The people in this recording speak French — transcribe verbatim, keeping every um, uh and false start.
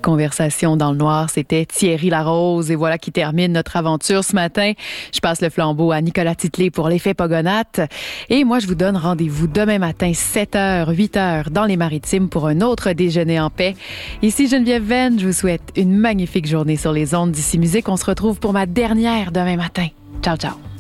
Conversation dans le noir, c'était Thierry Larose. Et voilà qui termine notre aventure ce matin. Je passe le flambeau à Nicolas Titley pour l'effet Pogonates. Et moi, je vous donne rendez-vous demain matin, sept heures, huit heures, dans les Maritimes pour un autre déjeuner en paix. Ici Geneviève Venn, je vous souhaite une magnifique journée sur les ondes d'Ici Musique. On se retrouve pour ma dernière demain matin. Ciao, ciao.